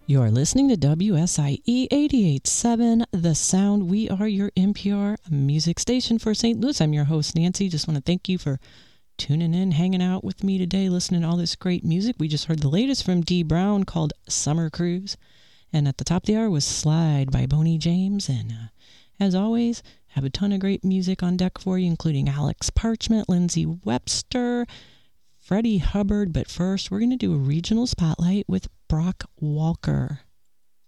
You're listening to WSIE 88.7 The Sound. We are your NPR music station for St. Louis. I'm your host, Nancy. Just want to thank you for tuning in, hanging out with me today, listening to all this great music. We just heard the latest from Dee Brown called Summer Cruise. And at the top of the hour was Slide by Boney James. And as always, have a ton of great music on deck for you, including Alex Parchment, Lindsay Webster, Freddie Hubbard. But first, we're going to do a regional spotlight with Brock Walker.